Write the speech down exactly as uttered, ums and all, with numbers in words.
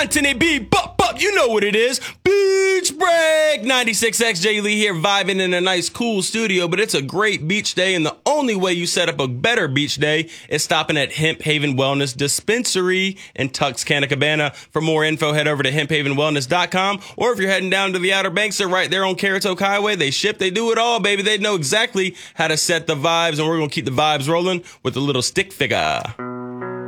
Anthony B. Bup Bup, you know what it is. Beach Break. ninety-six X J Lee here, vibing in a nice, cool studio, but it's a great beach day, and the only way you set up a better beach day is stopping at Hemp Haven Wellness Dispensary in Tuxcana Cabana. For more info, head over to hemp haven wellness dot com, or if you're heading down to the Outer Banks, they're right there on Carrots Oak Highway. They ship, they do it all, baby. They know exactly how to set the vibes, and we're going to keep the vibes rolling with a little stick figure.